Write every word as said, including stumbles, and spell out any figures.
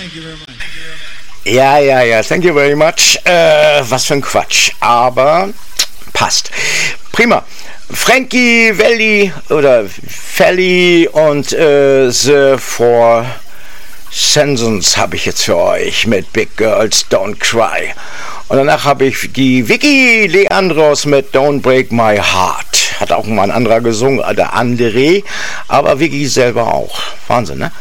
Ja, ja, ja, thank you very much. Äh, was für ein Quatsch, aber passt. Prima. Frankie Valli oder Felly und äh, The Four Seasons habe ich jetzt für euch mit Big Girls Don't Cry. Und danach habe ich die Vicky Leandros mit Don't Break My Heart. Hat auch mal ein anderer gesungen, der André, aber Vicky selber auch. Wahnsinn, ne?